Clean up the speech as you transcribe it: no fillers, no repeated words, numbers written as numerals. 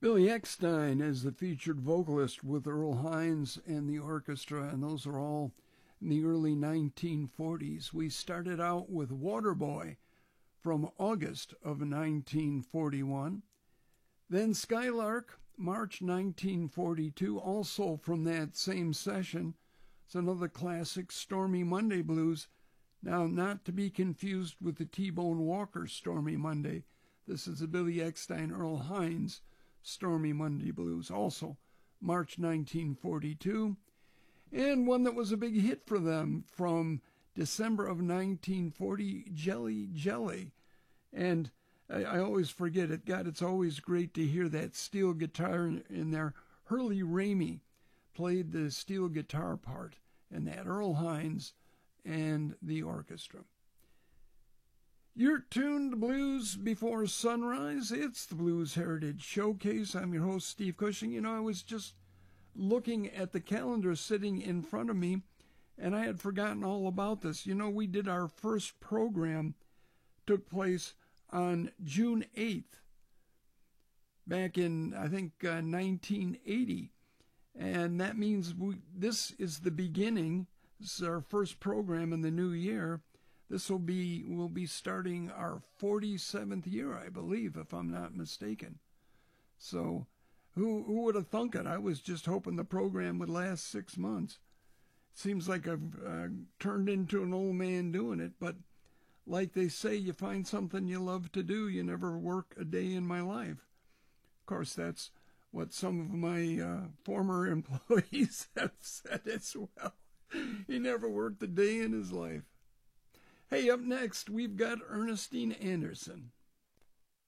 Billy Eckstine as the featured vocalist with Earl Hines and the orchestra, and those are all in the early 1940s. We started out with Waterboy from August of 1941. Then Skylark, March 1942, also from that same session. It's another classic, Stormy Monday Blues. Now, not to be confused with the T-Bone Walker Stormy Monday. This is the Billy Eckstine, Earl Hines Stormy Monday Blues, also March 1942. And one that was a big hit for them from December of 1940, Jelly Jelly. And I always forget it. God, it's always great to hear that steel guitar in there. Hurley Ramey played the steel guitar part in that, Earl Hines and the orchestra. You're tuned to Blues Before Sunrise. It's the Blues Heritage Showcase. I'm your host, Steve Cushing. You know, I was just looking at the calendar sitting in front of me, and I had forgotten all about this. You know, we did our first program, took place on June 8th, back in, I think, 1980. And that means this is the beginning. This is our first program in the new year. We'll be starting our 47th year, I believe, if I'm not mistaken. So who would have thunk it? I was just hoping the program would last 6 months. It seems like I've turned into an old man doing it, but like they say, you find something you love to do, you never work a day in my life. Of course, that's what some of my former employees have said as well. He never worked a day in his life. Hey, up next, we've got Ernestine Anderson.